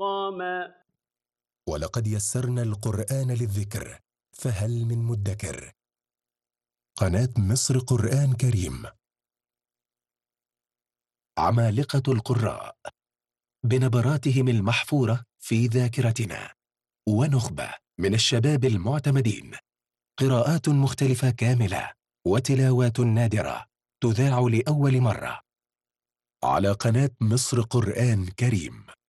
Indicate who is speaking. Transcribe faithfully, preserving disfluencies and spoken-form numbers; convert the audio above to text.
Speaker 1: قام.
Speaker 2: ولقد يسرنا القرآن للذكر فهل من مدكر. قناة مصر قرآن كريم. عمالقة القراء بنبراتهم المحفورة في ذاكرتنا، ونخبة من الشباب المعتمدين، قراءات مختلفة كاملة وتلاوات نادرة تذاع لأول مرة على قناة مصر قرآن كريم.